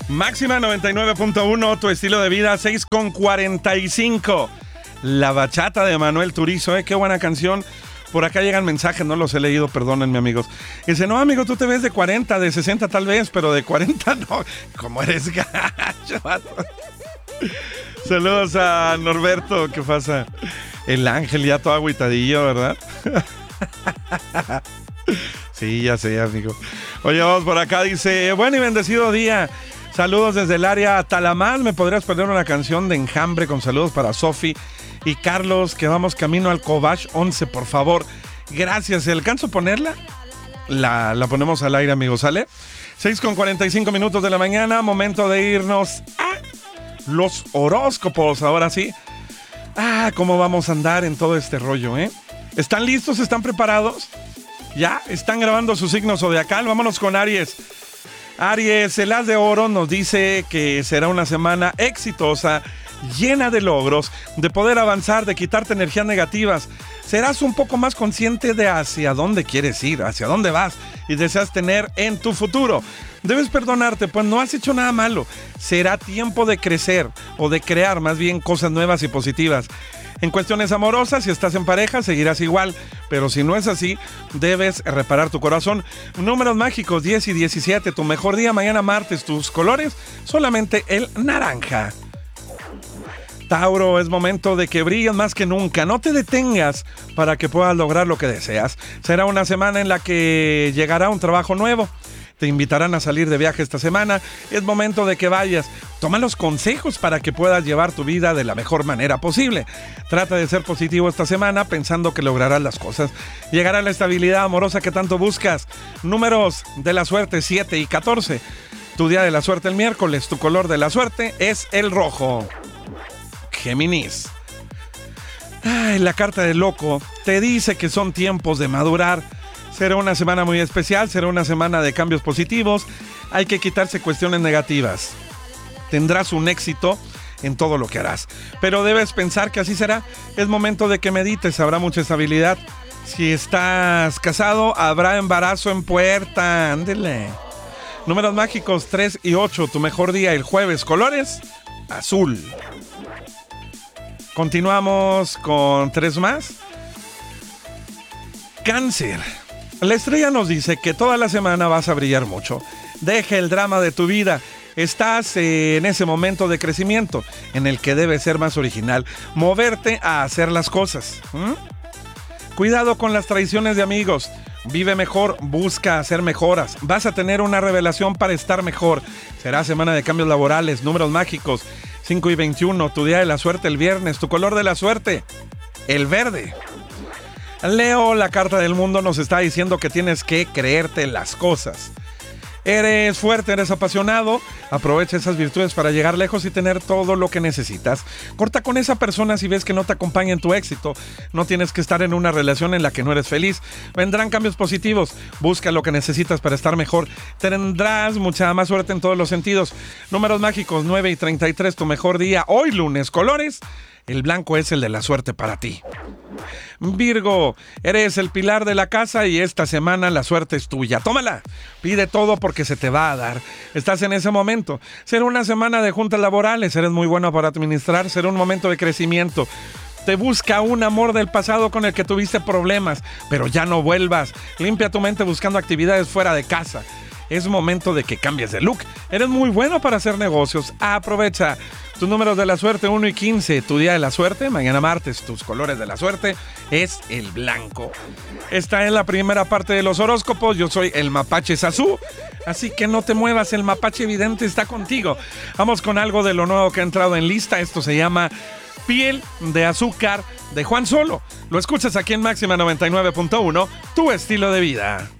Máxima 99.1, tu estilo de vida, 6:45. La bachata de Manuel Turizo, qué buena canción. Por acá llegan mensajes, no los he leído, perdónenme, amigos. Dice, no, amigo, tú te ves de 40, de 60 tal vez, pero de 40 no. ¿Cómo eres gacho? Saludos a Norberto, ¿qué pasa? El Ángel ya todo agüitadillo, ¿verdad? Sí, ya sé, amigo. Oye, vamos por acá, dice, buen y bendecido día. Saludos desde el área Talamás. ¿Me podrías poner una canción de Enjambre con saludos para Sofi y Carlos, que vamos camino al Cobach 11, por favor? Gracias. ¿Se alcanzo a ponerla? La ponemos al aire, amigos, ¿sale? 6:45 de la mañana, momento de irnos a los horóscopos. Ahora sí. ¿Cómo vamos a andar en todo este rollo, ¿Están listos? ¿Están preparados? ¿Ya? ¿Están grabando su signo zodiacal? Vámonos con Aries. Aries, el as de oro nos dice que será una semana exitosa, llena de logros, de poder avanzar, de quitarte energías negativas. Serás un poco más consciente de hacia dónde quieres ir, hacia dónde vas y deseas tener en tu futuro. Debes perdonarte, pues no has hecho nada malo. Será tiempo de crecer o de crear más bien cosas nuevas y positivas. En cuestiones amorosas, si estás en pareja, seguirás igual, pero si no es así, debes reparar tu corazón. Números mágicos 10 y 17, tu mejor día mañana martes, tus colores, solamente el naranja. Tauro, es momento de que brilles más que nunca. No te detengas para que puedas lograr lo que deseas. Será una semana en la que llegará un trabajo nuevo. Te invitarán a salir de viaje esta semana. Es momento de que vayas. Toma los consejos para que puedas llevar tu vida de la mejor manera posible. Trata de ser positivo esta semana pensando que lograrás las cosas. Llegará la estabilidad amorosa que tanto buscas. Números de la suerte 7 y 14. Tu día de la suerte el miércoles. Tu color de la suerte es el rojo. Géminis. La carta del loco te dice que son tiempos de madurar. Será una semana muy especial, será una semana de cambios positivos. Hay que quitarse cuestiones negativas. Tendrás un éxito en todo lo que harás, pero debes pensar que así será. Es momento de que medites, habrá mucha estabilidad. Si estás casado, habrá embarazo en puerta. Ándele. Números mágicos 3 y 8, tu mejor día el jueves. Colores, azul. Continuamos con 3 más. Cáncer. La estrella nos dice que toda la semana vas a brillar mucho. Deja el drama de tu vida. Estás en ese momento de crecimiento en el que debes ser más original, moverte a hacer las cosas. Cuidado con las traiciones de amigos. Vive mejor, busca hacer mejoras. Vas a tener una revelación para estar mejor. Será semana de cambios laborales, números mágicos 5 y 21, tu día de la suerte el viernes, tu color de la suerte, el verde. Leo, la carta del mundo nos está diciendo que tienes que creerte las cosas. Eres fuerte, eres apasionado, aprovecha esas virtudes para llegar lejos y tener todo lo que necesitas. Corta con esa persona si ves que no te acompaña en tu éxito. No tienes que estar en una relación en la que no eres feliz. Vendrán cambios positivos, busca lo que necesitas para estar mejor. Tendrás mucha más suerte en todos los sentidos. Números mágicos 9 y 33, tu mejor día hoy lunes. Colores, el blanco es el de la suerte para ti. Virgo, eres el pilar de la casa y esta semana la suerte es tuya. Tómala, pide todo porque se te va a dar. Estás en ese momento. Será una semana de juntas laborales, eres muy bueno para administrar, será un momento de crecimiento. Te busca un amor del pasado con el que tuviste problemas, pero ya no vuelvas. Limpia tu mente buscando actividades fuera de casa. Es momento de que cambies de look. Eres muy bueno para hacer negocios. Aprovecha. Tus números de la suerte 1 y 15. Tu día de la suerte, mañana martes. Tus colores de la suerte es el blanco. Esta es la primera parte de los horóscopos. Yo soy el Mapache Sazú. Así que no te muevas, el Mapache Evidente está contigo. Vamos con algo de lo nuevo que ha entrado en lista. Esto se llama Piel de Azúcar de Juan Solo. Lo escuchas aquí en Máxima 99.1, tu estilo de vida.